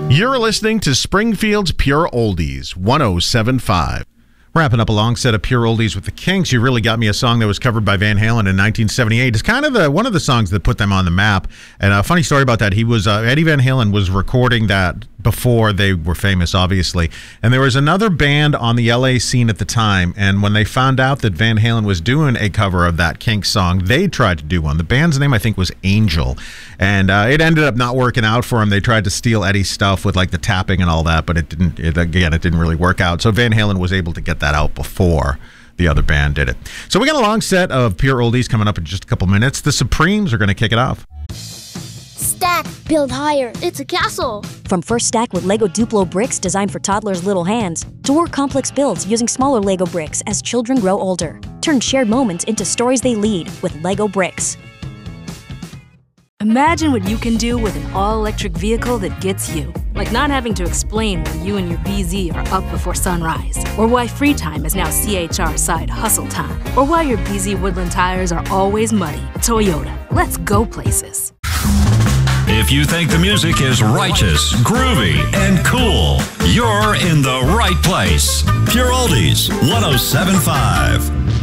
You're listening to Springfield's Pure Oldies, 107.5. Wrapping up a long set of Pure Oldies with the Kinks. You really got me a song that was covered by Van Halen in 1978. It's kind of one of the songs that put them on the map. And a funny story about that, he was Eddie Van Halen was recording that before they were famous, obviously. And there was another band on the LA scene at the time, and when they found out that Van Halen was doing a cover of that Kinks song, they tried to do one. The band's name, I think, was Angel. And it ended up not working out for them. They tried to steal Eddie's stuff with like the tapping and all that, but it didn't really work out. So Van Halen was able to get that out before the other band did it. So we got a long set of Pure Oldies coming up in just a couple minutes. The Supremes are going to kick it off. Stack, build higher. It's a castle. From first stack with Lego Duplo bricks designed for toddlers' little hands, to work complex builds using smaller Lego bricks as children grow older. Turn shared moments into stories they lead with Lego bricks. Imagine what you can do with an all-electric vehicle that gets you. Like not having to explain why you and your BZ are up before sunrise, or why free time is now CHR side hustle time, or why your BZ Woodland tires are always muddy. Toyota, let's go places. If you think the music is righteous, groovy, and cool, you're in the right place. Pure Oldies, 107.5.